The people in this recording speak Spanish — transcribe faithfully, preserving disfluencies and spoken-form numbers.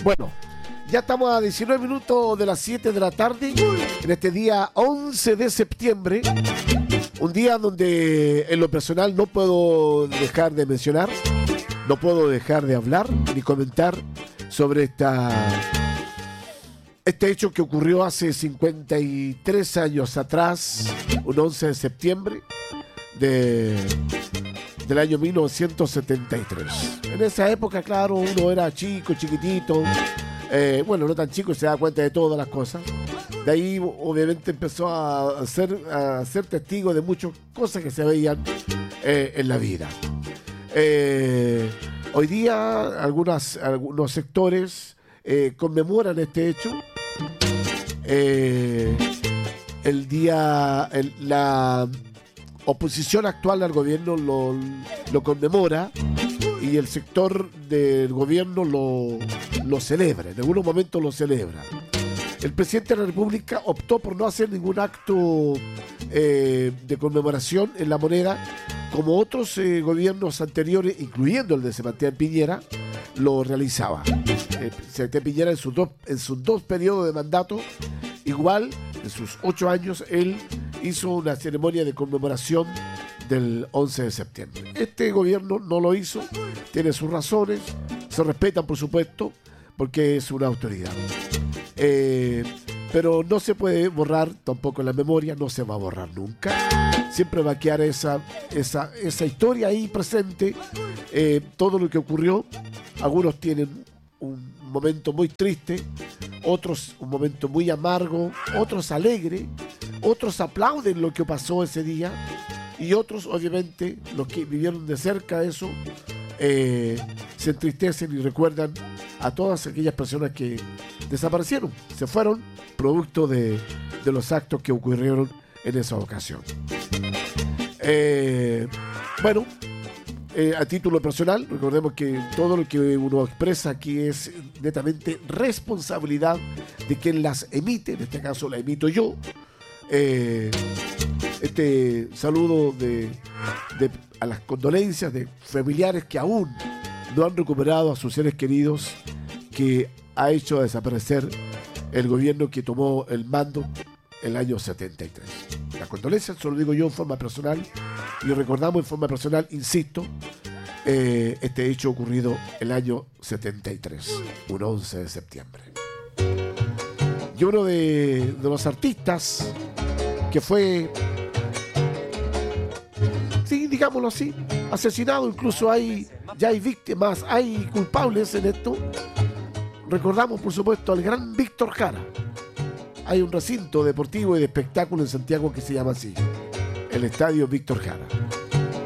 Bueno, ya estamos a diecinueve minutos de las siete de la tarde, en este día once de septiembre, un día donde en lo personal no puedo dejar de mencionar, no puedo dejar de hablar ni comentar sobre esta, este hecho que ocurrió hace cincuenta y tres años atrás, un once de septiembre de, del año mil novecientos setenta y tres. En esa época, claro, uno era chico, chiquitito, eh, bueno, no tan chico, se da cuenta de todas las cosas. De ahí, obviamente, empezó a ser, a ser testigo de muchas cosas que se veían eh, en la vida. Eh, hoy día, algunas, algunos sectores eh, conmemoran este hecho. Eh, el día, el, la oposición actual al gobierno lo, lo conmemora y el sector del gobierno lo, lo celebra, en algunos momentos lo celebra. El presidente de la República optó por no hacer ningún acto eh, de conmemoración en La Moneda, como otros eh, gobiernos anteriores, incluyendo el de Sebastián Piñera, lo realizaba. Eh, Sebastián Piñera en sus, dos, en sus dos periodos de mandato, igual, en sus ocho años, él hizo una ceremonia de conmemoración del once de septiembre. Este gobierno no lo hizo, tiene sus razones, se respetan por supuesto, porque es una autoridad. Eh, pero no se puede borrar tampoco la memoria, no se va a borrar nunca. Siempre va a quedar esa, esa, esa historia ahí presente, eh, todo lo que ocurrió. Algunos tienen un momento muy triste, otros un momento muy amargo, otros alegre, otros aplauden lo que pasó ese día y otros, obviamente, los que vivieron de cerca eso, eh, se entristecen y recuerdan a todas aquellas personas que desaparecieron, se fueron producto de, de los actos que ocurrieron en esa ocasión. Eh, bueno, eh, a título personal, recordemos que todo lo que uno expresa aquí es netamente responsabilidad de quien las emite, en este caso la emito yo. Eh, este saludo de, de, a las condolencias de familiares que aún no han recuperado a sus seres queridos que ha hecho desaparecer el gobierno que tomó el mando el año setenta y tres. Las condolencias, se lo digo yo en forma personal, y recordamos en forma personal, insisto, eh, este hecho ocurrido el año setenta y tres, un once de septiembre. Y uno de, de los artistas que fue, sí, digámoslo así, asesinado, incluso hay, ya hay víctimas, hay culpables en esto. Recordamos, por supuesto, al gran Víctor Jara. Hay un recinto deportivo y de espectáculo en Santiago que se llama así, el Estadio Víctor Jara.